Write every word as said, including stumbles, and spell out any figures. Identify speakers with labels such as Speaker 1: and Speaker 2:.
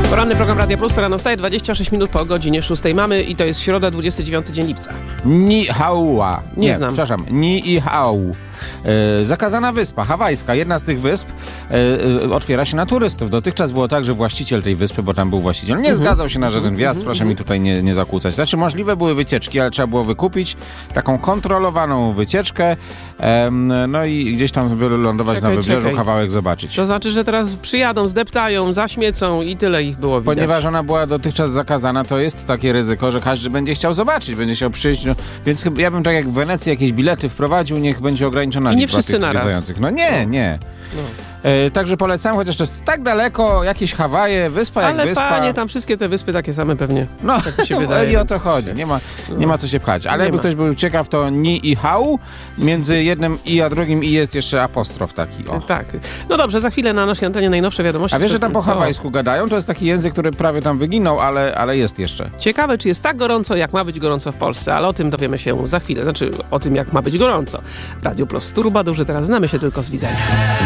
Speaker 1: Poranny program Radia Plus, rano wstaje dwadzieścia sześć minut po godzinie szóstej. Mamy i to jest środa, dwudziesty dziewiąty dzień lipca.
Speaker 2: Ni Haua.
Speaker 1: Nie,
Speaker 2: Nie
Speaker 1: znam.
Speaker 2: Przepraszam. Ni i Hau. E, zakazana wyspa, hawajska, jedna z tych wysp e, e, otwiera się na turystów. Dotychczas było tak, że właściciel tej wyspy, bo tam był właściciel, nie mm-hmm. zgadzał się na żaden wjazd, mm-hmm. proszę mi tutaj nie, nie zakłócać. Znaczy możliwe były wycieczki, ale trzeba było wykupić taką kontrolowaną wycieczkę, e, no i gdzieś tam wylądować
Speaker 1: czekaj,
Speaker 2: na wybrzeżu,
Speaker 1: czekaj.
Speaker 2: kawałek zobaczyć.
Speaker 1: To znaczy, że teraz przyjadą, zdeptają, zaśmiecą i tyle ich było widać.
Speaker 2: Ponieważ ona była dotychczas zakazana, to jest takie ryzyko, że każdy będzie chciał zobaczyć, będzie chciał przyjść, no, więc chyba, ja bym tak jak w Wenecji jakieś bilety wprowadził, niech będzie ograniczona
Speaker 1: I nie
Speaker 2: liczba
Speaker 1: wszyscy
Speaker 2: tych
Speaker 1: naraz.
Speaker 2: zwiedzających. No nie, nie.
Speaker 1: No.
Speaker 2: E, także polecam, chociaż to jest tak daleko, jakieś Hawaje, wyspa jak
Speaker 1: Ale
Speaker 2: wyspa.
Speaker 1: panie, tam wszystkie te wyspy takie same pewnie.
Speaker 2: No,
Speaker 1: tak mi się
Speaker 2: no
Speaker 1: wydaje.
Speaker 2: i o to chodzi. Nie ma, nie ma co się pchać. Ale
Speaker 1: Nie
Speaker 2: jakby
Speaker 1: ma.
Speaker 2: ktoś był ciekaw, to Ni i Hau. Między jednym i a drugim i jest jeszcze apostrof taki. O.
Speaker 1: Tak. No dobrze, za chwilę na naszej antenie najnowsze wiadomości.
Speaker 2: A wiesz, że tam po
Speaker 1: Co?
Speaker 2: hawajsku gadają? To jest taki język, który prawie tam wyginął, ale, ale jest jeszcze.
Speaker 1: Ciekawe, czy jest tak gorąco, jak ma być gorąco w Polsce, ale o tym dowiemy się za chwilę. Znaczy, o tym, jak ma być gorąco. Radio Plus Turba, duży teraz znamy się tylko z widzenia.